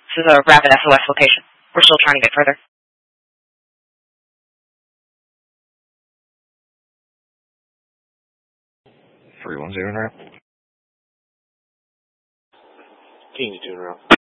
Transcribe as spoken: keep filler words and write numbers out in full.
This is a rapid S O S location. We're still trying to get further. three one zero now. King two in a row.